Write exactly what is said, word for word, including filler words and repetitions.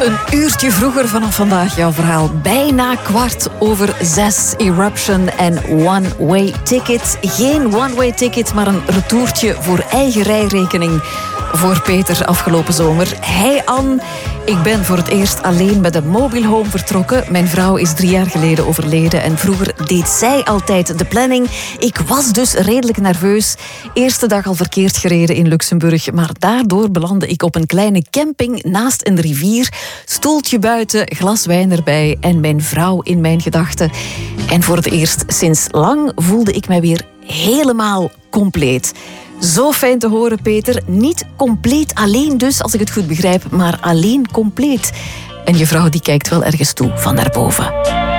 Een uurtje vroeger vanaf vandaag jouw verhaal. Bijna kwart over zes. Eruption en One Way Ticket. Geen One Way Ticket, maar een retourtje voor eigen rijrekening. Voor Peter afgelopen zomer. Hey Anne, ik ben voor het eerst alleen met een mobile home vertrokken. Mijn vrouw is drie jaar geleden overleden en vroeger deed zij altijd de planning. Ik was dus redelijk nerveus. Eerste dag al verkeerd gereden in Luxemburg, maar daardoor belandde ik op een kleine camping naast een rivier. Stoeltje buiten, glas wijn erbij en mijn vrouw in mijn gedachten. En voor het eerst sinds lang voelde ik mij weer helemaal compleet. Zo fijn te horen, Peter. Niet compleet alleen dus, als ik het goed begrijp, maar alleen compleet. En je vrouw die kijkt wel ergens toe van daarboven.